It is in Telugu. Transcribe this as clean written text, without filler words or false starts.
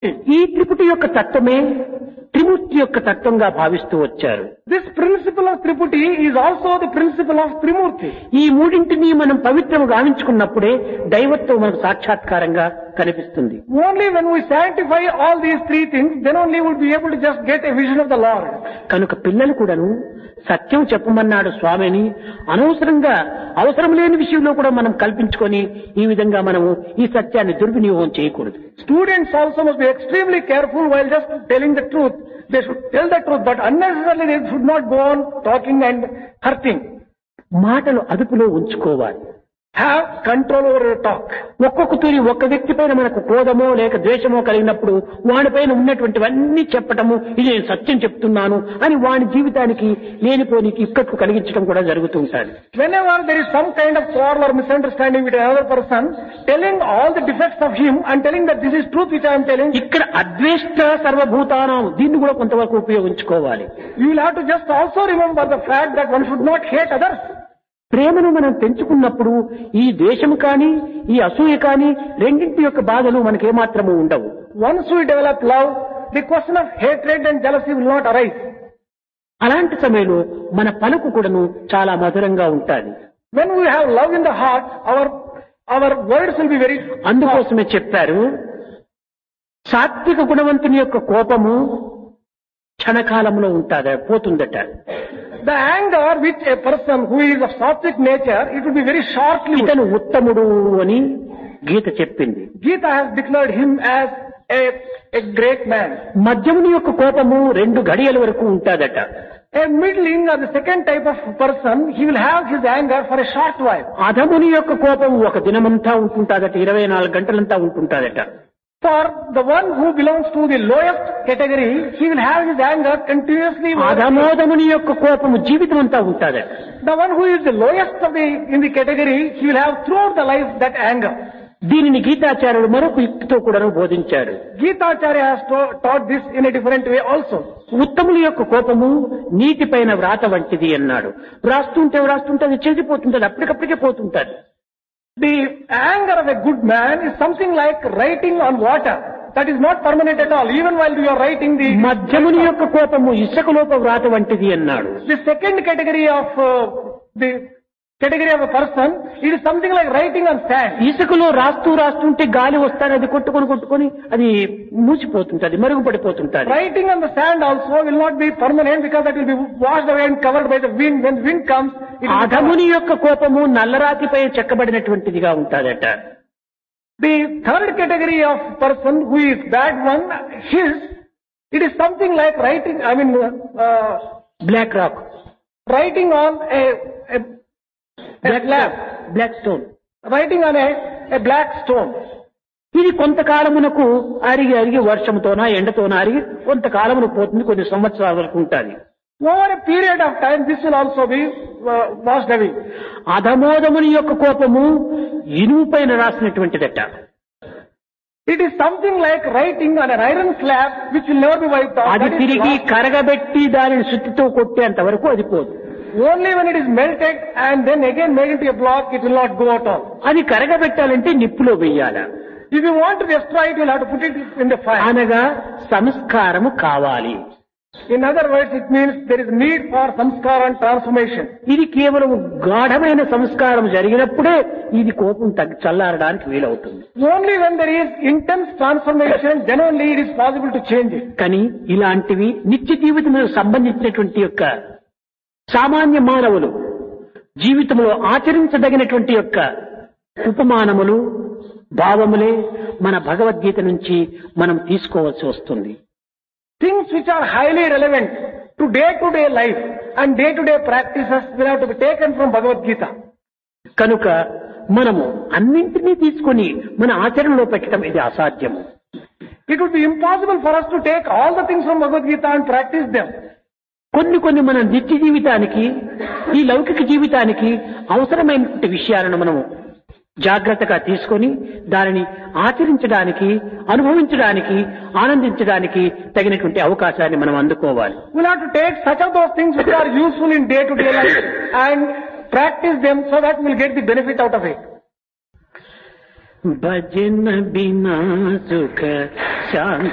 ఈ త్రిపుటి యొక్క తత్వమే త్రిమూర్తి యొక్క తత్వంగా భావిస్తూ వచ్చారు. This principle of Triputi is also the principle of Trimurti. ఈ మూడింటిని మనం పవిత్రము గావించుకున్నప్పుడే దైవత్వం మనకు సాక్షాత్కారంగా కనిపిస్తుంది. Only when we sanctify all these three things, then only we'll be able to just get a vision of the Lord. కనుక పిల్లలు కూడాను సత్యం చెప్పమన్నాడు స్వామిని అనవసరంగా అవసరం లేని విషయంలో కూడా మనం కల్పించుకొని ఈ విధంగా మనము ఈ సత్యాన్ని దుర్వినియోగం చేయకూడదు. Students also must be extremely careful while just telling the truth. They should tell the truth, but unnecessarily they should not go on talking and hurting. మాటలు అదుపులో ఉంచుకోవాలి. Have control over your talk. ఒక్కొక్క తూరి ఒక్క వ్యక్తి పైన మనకు క్రోధమో లేక ద్వేషమో కలిగినప్పుడు వాడిపైన ఉన్నటువంటివన్నీ చెప్పటము ఇది నేను సత్యం చెప్తున్నాను అని వాడి జీవితానికి లేనిపోనికి ఇక్కట్టు కలిగించడం కూడా జరుగుతూ ఉంటుంది. Whenever there is some kind of quarrel or misunderstanding with another person, telling all the defects of him and telling that this is truth which I am telling. ఇక్కడ అద్వేష్ట సర్వభూతానం దీన్ని కూడా కొంతవరకు ఉపయోగించుకోవాలి. You will have to just also remember the fact that one should not hate others. ప్రేమను మనం పెంచుకున్నప్పుడు ఈ ద్వేషము కానీ ఈ అసూయ కానీ రెండింటి యొక్క బాధలు మనకేమాత్రము ఉండవు. Once we develop love, the question of hatred and jealousy will not arise. అలాంటి సమయంలో మన పలుకు కూడాను చాలా మధురంగా ఉంటుంది. When we have love in the heart, our words will be very. అందుకోసమే చెప్పారు సాత్విక గుణవంతుని యొక్క కోపము క్షణకాలంలో ఉంటుందా పోతుందట. The anger which a person who is of sattvic nature, it will be very shortly. ఇతను ఉత్తముడు అని గీత చెప్పింది. Gita has declared him as a great man. మధ్యముని యొక్క కోపము 2 గడియల వరకు ఉంటుందట. A middling or the second type of person, he will have his anger for a short while. అధముని యొక్క కోపం ఒక దినమంతా ఉంటుంటాదట, 24 గంటలంతా ఉంటుంటాదట. For the one who belongs to the lowest category, he will have his anger continuously. అధమోదముని యొక్క కోపము జీవితం అంతా ఉంటుందట. The one who is the lowest in the category, he will have throughout the life that anger. దీనిని గీతాచార్యుడు మరొక యుక్తితో కూడా బోధించాడు. Gitacharya has taught this in a different way also. ఉత్తముల యొక్క కోపము నీటిపైన వ్రాత వంటిది అన్నాడు. వ్రాస్తుంటే అది చెదిపోతుంటది, అప్పటికప్పటికే పోతుంటది. The anger of a good man is something like writing on water. That is not permanent at all. Even while you are writing the. మధ్యముని యొక్క కోపము ఇసుకలోప వ్రాత వంటిది అన్నాడు. The second category of the category of a person, it is something like writing on sand. ఇసుకలో రాస్తుంటే గాలి వస్తానే అది కొట్టుకొని అది మూసిపోతుంటది, మరుగుపడిపోతుంటది. Writing on the sand also will not be permanent because that will be washed away and covered by the wind. When wind comes, అధముని యొక్క కోపము నల్లరాతిపై చెక్కబడినటువంటిదిగా ఉంటుందట. The third category of person who is bad one, it is something like writing, black rock, writing on a slab, black stone, writing on a black stone. ఇది కొంతకాలమునకు అరిగి వర్షంతోనా ఎండతోనా అరిగి కొంతకాలమును పోతుంది, కొన్ని సంవత్సరాల వరకు ఉంటుంది. Over a period of time, this will also be washed away. అధమోదముని యొక్క కోపము ఇనుము పైన రాసినటువంటిదట. It is something like writing on an iron slab which will never be wiped off. అది తిరిగి కరగబెట్టి దానిని సుత్తితో కొట్టేంత వరకు అది పోదు. Only when it is melted and then again made into a block, it will not go at all. అది కరగబెట్టాలంటే నిప్పులో వెయ్యాలి. If you want to destroy it, you will have to put it in the fire. అనగా సంస్కారము కావాలి. In other words, it means there is need for samskara and transformation. ఇది కేవలం గాఢమైన సంస్కారం జరిగినప్పుడే ఇది కోపం చల్లారడానికి వీలవుతుంది. Only when there is intense transformation, then only it is possible to change it. కానీ ఇలాంటివి నిత్య జీవితంలో సంబంధించినటువంటి యొక్క సామాన్య మానవులు జీవితంలో ఆచరించదగినటువంటి యొక్క ఉపమానములు భావములే మన భగవద్గీత నుంచి మనం తీసుకోవాల్సి వస్తుంది. Things which are highly relevant to day life and day practices will have to be taken from Bhagavad Gita. కనుక మనము అన్నింటినీ తీసుకొని మన ఆచరణలో పెట్టడం ఇది అసాధ్యము. It would be impossible for us to take all the things from Bhagavad Gita and practice them. కొన్ని మన నిత్య జీవితానికి ఈ లౌకిక జీవితానికి అవసరమైనటువంటి విషయాలను మనము జాగ్రత్తగా తీసుకొని దానిని ఆచరించడానికి, అనుభవించడానికి, ఆనందించడానికి తగినటువంటి అవకాశాన్ని మనం అందుకోవాలి. We'll have to take such of those things which are useful in day life and practice them so that we'll get the benefit out of it. భజన బినా సుఖ శాంతి